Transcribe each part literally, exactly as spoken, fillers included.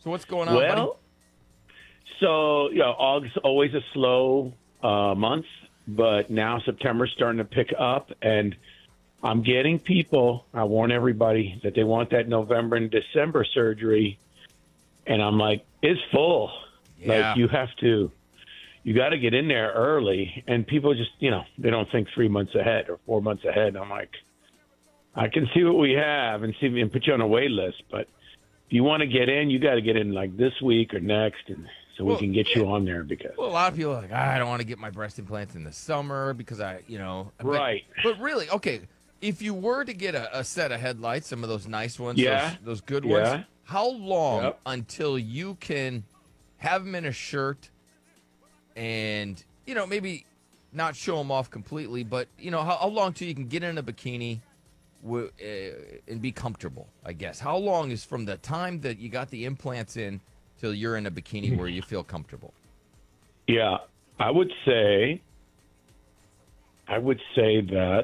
So what's going on, buddy? Well, so you know, August always a slow uh, month, but now September's starting to pick up, and I'm getting people. I warn everybody that they want that November and December surgery, and I'm like, it's full. Yeah. Like you have to, you got to get in there early, and people just, you know, they don't think three months ahead or four months ahead. I'm like, I can see what we have and see and put you on a wait list, but if you want to get in, you got to get in like this week or next, and so Well, we can get yeah. you on there because Well, a lot of people are like, "Ah, I don't want to get my breast implants in the summer because I, you know. but- Right. But, really, okay, if you were to get a, a set of headlights, some of those nice ones, Yeah. those, those good Yeah. ones, how long Yep. until you can have them in a shirt and, you know, maybe not show them off completely, but, you know, how, how long till you can get in a bikini w- uh, and be comfortable, I guess? How long is from the time that you got the implants in till you're in a bikini where you feel comfortable? yeah, I would say, I would say that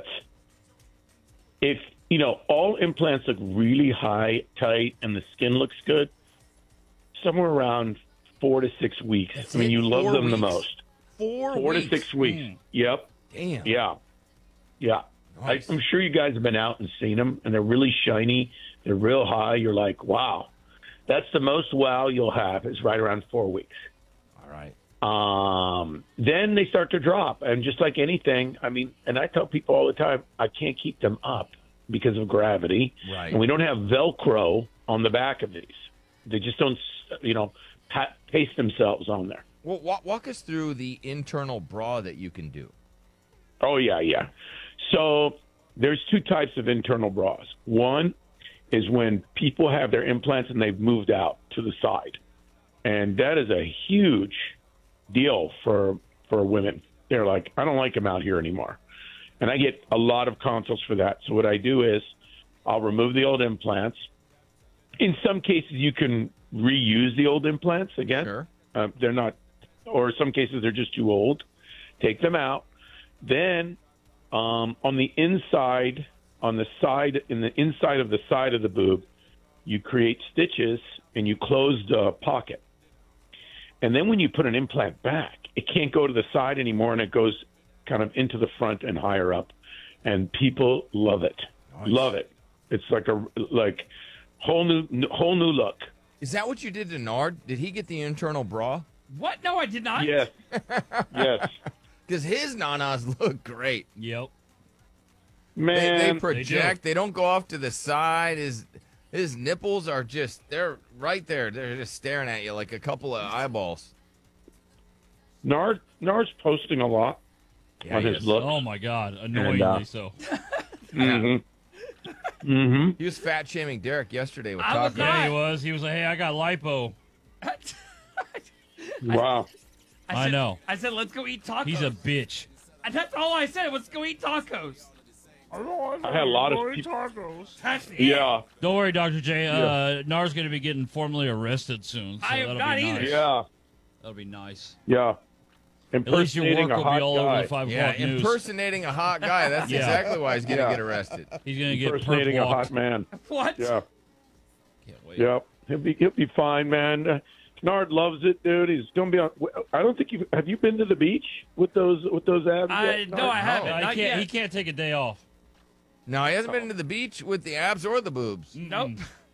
if you know all implants look really high, tight, and the skin looks good, somewhere around four to six weeks. That's I mean, it? you love Four them the weeks? most. Four, Four weeks. to six weeks. Mm, Yep. damn. Yeah. Yeah. Nice. I, I'm sure you guys have been out and seen them, and they're really shiny. They're real high. You're like, wow. That's the most wow you'll have is right around four weeks. All right. Um, then they start to drop. And just like anything, I mean, and I tell people all the time, I can't keep them up because of gravity. Right. And we don't have Velcro on the back of these. They just don't, you know, pa- paste themselves on there. Well, walk, walk us through the internal bra that you can do. Oh, yeah, yeah. So there's two types of internal bras. One is when people have their implants and they've moved out to the side. And that is a huge deal for for women. They're like, I don't like them out here anymore. And I get a lot of consults for that. So what I do is I'll remove the old implants. In some cases, you can reuse the old implants again. Sure. Uh, they're not, or some cases they're just too old. Take them out. Then um, on the inside, on the side, in the inside of the side of the boob, you create stitches and you close the pocket. And then when you put an implant back, it can't go to the side anymore, and it goes kind of into the front and higher up. And people love it, Nice. love it. It's like a like whole new whole new look. Is that what you did to Nard? Did he get the internal bra? What? No, I did not. Yes, yes, Because his nanas look great. Yep. They, man. they project. They, don't go off to the side. His his nipples are just, they're right there. They're just staring at you like a couple of eyeballs. Nard Nard's posting a lot Yeah, on he his is. look. Oh my God, annoyingly uh, so. Mm-hmm. Mm-hmm. He was fat shaming Derek yesterday with I was talking. not. Yeah, he was. He was like, "Hey, I got lipo." Wow. I said, know. I said, let's go eat tacos. He's a bitch. And that's all I said. Let's go eat tacos. I had a lot of people. That's it. Yeah, Don't worry, Doctor J. Uh, Nar's going to be getting formally arrested soon. So I am that'll not be either. nice. yeah, That'll be nice. yeah. At least your Impersonating work a will hot be all guy. over the five Yeah, o'clock news. impersonating a hot guy. That's Yeah. exactly why he's going to Yeah. get arrested. He's going to get Impersonating perp a hot walked. man. What? Yeah, Can't wait. yeah. He'll be he'll be fine, man. Uh, Nard loves it, dude. He's gonna be on. I don't think you have you been to the beach with those with those abs. I, yet, no, Nard? I haven't. Uh, he Not can't. yet. He can't take a day off. No, he hasn't been to the beach with the abs or the boobs. Nope.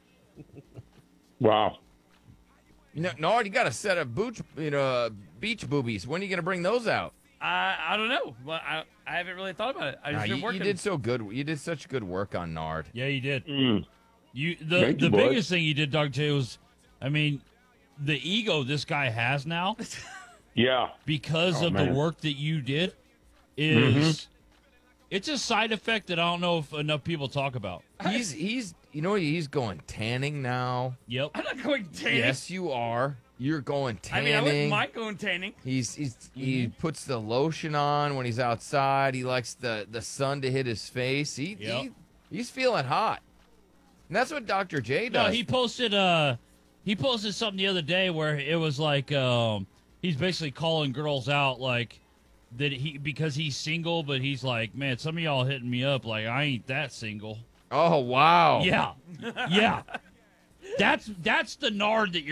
Wow. No, Nard, you got a set of booch, you know, uh, beach boobies. When are you going to bring those out? I, I don't know. Well, I, I haven't really thought about it. I Nah, just you, been you working. did so good. You did such good work on Nard. Yeah, you did. Mm. You the Thank the you, boys. biggest thing you did, Doctor J, was, I mean, the ego this guy has now Yeah. because Oh, of man. the work that you did is it's a side effect that I don't know if enough people talk about. He's he's you know he's going tanning now. Yep. I'm not going tanning. Yes, you are. You're going I tanning. mean, I wouldn't mind going tanning. He's he's he puts the lotion on when he's outside. He likes the the sun to hit his face. He, Yep. he he's feeling hot. And that's what Doctor J No, does. he posted uh he posted something the other day where it was like um he's basically calling girls out like that he because he's single, but he's like, man, some of y'all hitting me up like I ain't that single. oh wow. Yeah. Yeah. That's that's the Nard that you're